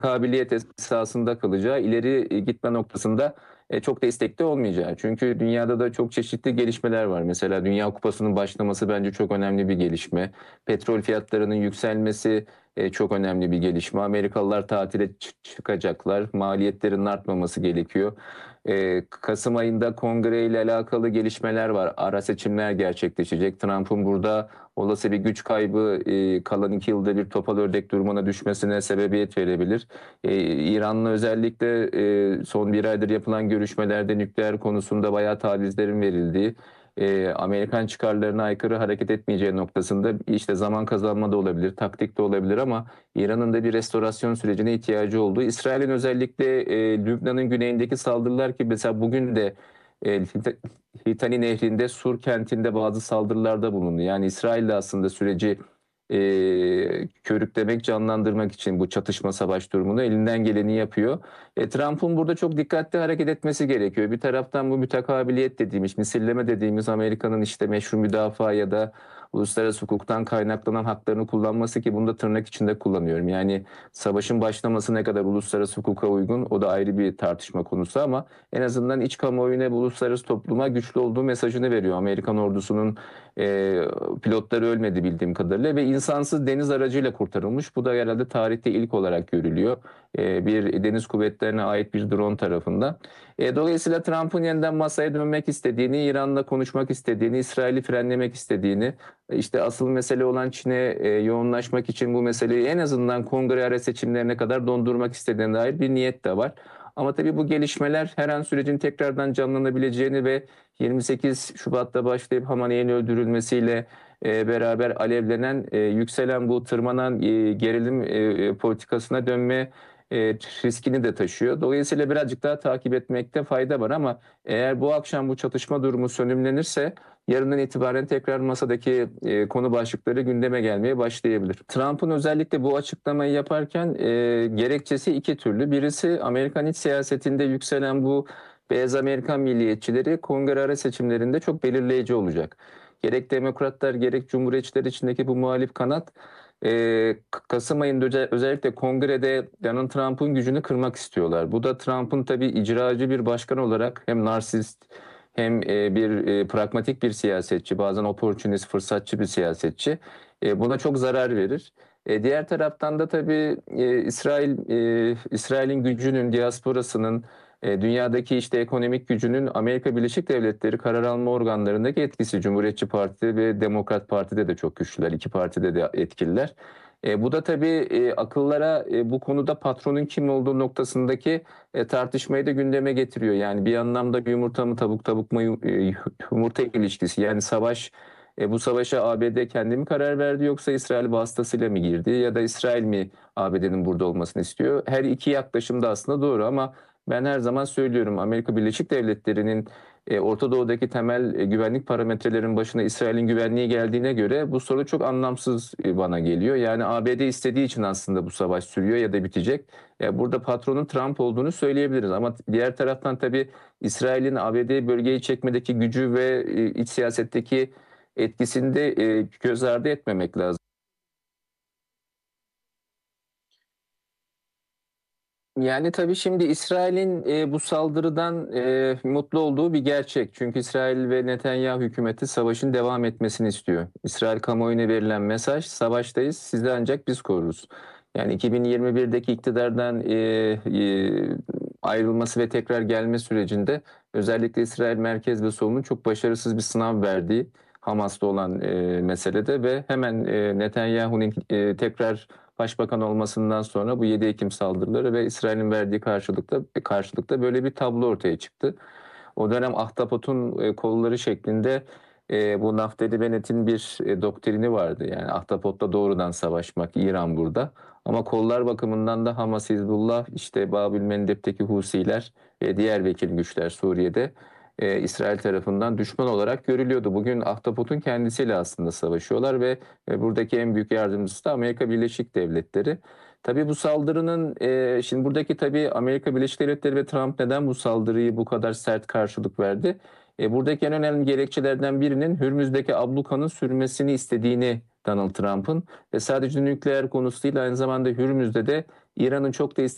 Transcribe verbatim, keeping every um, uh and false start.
kabiliyet esasında kalacağı, ileri e, gitme noktasında e, çok destekli olmayacağı. Çünkü dünyada da çok çeşitli gelişmeler var. Mesela Dünya Kupası'nın başlaması bence çok önemli bir gelişme. Petrol fiyatlarının yükselmesi e, çok önemli bir gelişme. Amerikalılar tatile ç- çıkacaklar. Maliyetlerin artmaması gerekiyor. E, Kasım ayında kongre ile alakalı gelişmeler var. Ara seçimler gerçekleşecek. Trump'ın burada olası bir güç kaybı e, kalan iki yılda bir topal ördek durumuna düşmesine sebebiyet verebilir. E, İran'la özellikle e, son bir aydır yapılan görüşmelerde nükleer konusunda bayağı tavizlerin verildiği, e, Amerikan çıkarlarına aykırı hareket etmeyeceği noktasında işte zaman kazanma da olabilir, taktik de olabilir ama İran'ın da bir restorasyon sürecine ihtiyacı olduğu. İsrail'in özellikle e, Lübnan'ın güneyindeki saldırılar ki mesela bugün de e, Litani Nehri'nde Sur kentinde bazı saldırılarda bulundu. Yani İsrail de aslında süreci e, körüklemek, canlandırmak için bu çatışma savaş durumunu elinden geleni yapıyor. E, Trump'ın burada çok dikkatli hareket etmesi gerekiyor. Bir taraftan bu mütekabiliyet dediğimiz, misilleme dediğimiz Amerika'nın işte meşru müdafaa ya da uluslararası hukuktan kaynaklanan haklarını kullanması ki bunu da tırnak içinde kullanıyorum. Yani savaşın başlaması ne kadar uluslararası hukuka uygun o da ayrı bir tartışma konusu ama en azından iç kamuoyuna ve uluslararası topluma güçlü olduğu mesajını veriyor. Amerikan ordusunun e, pilotları ölmedi bildiğim kadarıyla ve insansız deniz aracıyla kurtarılmış. Bu da herhalde tarihte ilk olarak görülüyor. E, bir deniz kuvvetlerine ait bir drone tarafından. E, dolayısıyla Trump'ın yeniden masaya dönmek istediğini, İran'la konuşmak istediğini, İsrail'i frenlemek istediğini, işte asıl mesele olan Çin'e e, yoğunlaşmak için bu meseleyi en azından kongre ara seçimlerine kadar dondurmak istediğine dair bir niyet de var. Ama tabii bu gelişmeler her an sürecin tekrardan canlanabileceğini ve yirmi sekiz Şubat'ta başlayıp Hamaney'in öldürülmesiyle e, beraber alevlenen, e, yükselen bu tırmanan e, gerilim e, politikasına dönme e, riskini de taşıyor. Dolayısıyla birazcık daha takip etmekte fayda var ama eğer bu akşam bu çatışma durumu sönümlenirse yarından itibaren tekrar masadaki e, konu başlıkları gündeme gelmeye başlayabilir. Trump'ın özellikle bu açıklamayı yaparken e, gerekçesi iki türlü. Birisi Amerikan iç siyasetinde yükselen bu beyaz Amerikan milliyetçileri kongre ara seçimlerinde çok belirleyici olacak. Gerek demokratlar gerek cumhuriyetçiler içindeki bu muhalif kanat e, Kasım ayında özellikle kongrede Donald Trump'ın gücünü kırmak istiyorlar. Bu da Trump'ın tabii icracı bir başkan olarak hem narsist hem e, bir e, pragmatik bir siyasetçi, bazen opportunist, fırsatçı bir siyasetçi. E, buna çok zarar verir. E, diğer taraftan da tabii e, İsrail e, İsrail'in gücünün, diasporasının, e, dünyadaki işte ekonomik gücünün Amerika Birleşik Devletleri karar alma organlarındaki etkisi Cumhuriyetçi Parti ve Demokrat Parti'de de çok güçlüler. İki partide de etkililer. E, bu da tabii e, akıllara e, bu konuda patronun kim olduğu noktasındaki e, tartışmayı da gündeme getiriyor. Yani bir anlamda bir yumurta mı tavuk tavuk mu e, yumurta ilişkisi. Yani savaş e, bu savaşa A B D kendi mi karar verdi yoksa İsrail vasıtasıyla mı girdi ya da İsrail mi A B D'nin burada olmasını istiyor? Her iki yaklaşım da aslında doğru ama ben her zaman söylüyorum Amerika Birleşik Devletleri'nin e, Orta Doğu'daki temel e, güvenlik parametrelerin başına İsrail'in güvenliği geldiğine göre bu soru çok anlamsız e, bana geliyor. Yani A B D istediği için aslında bu savaş sürüyor ya da bitecek. E, burada patronun Trump olduğunu söyleyebiliriz ama diğer taraftan tabii İsrail'in A B D bölgeyi çekmedeki gücü ve e, iç siyasetteki etkisini de e, göz ardı etmemek lazım. Yani tabii şimdi İsrail'in e, bu saldırıdan e, mutlu olduğu bir gerçek. Çünkü İsrail ve Netanyahu hükümeti savaşın devam etmesini istiyor. İsrail kamuoyuna verilen mesaj, savaştayız, sizi ancak biz koruruz. Yani iki bin yirmi birdeki iktidardan e, e, ayrılması ve tekrar gelme sürecinde özellikle İsrail merkez ve solunun çok başarısız bir sınav verdiği Hamas'ta olan e, meselede ve hemen e, Netanyahu'nun e, tekrar başbakan olmasından sonra bu yedi Ekim saldırıları ve İsrail'in verdiği karşılıkta karşılıkta böyle bir tablo ortaya çıktı. O dönem Ahtapot'un e, kolları şeklinde e, bu Naftali Bennett'in bir e, doktrini vardı. Yani Ahtapot'la doğrudan savaşmak İran burada. Ama kollar bakımından da Hamas, Hizbullah, işte Babül Mendeb'teki Husiler ve diğer vekil güçler Suriye'de e, İsrail tarafından düşman olarak görülüyordu. Bugün Ahtapot'un kendisiyle aslında savaşıyorlar ve e, buradaki en büyük yardımcısı da Amerika Birleşik Devletleri. Tabii bu saldırının, e, şimdi buradaki tabii Amerika Birleşik Devletleri ve Trump neden bu saldırıyı bu kadar sert karşılık verdi? E, buradaki en önemli gerekçelerden birinin Hürmüz'deki ablukanın sürmesini istediğini Donald Trump'ın ve sadece nükleer konusu değil aynı zamanda Hürmüz'de de İran'ın çok da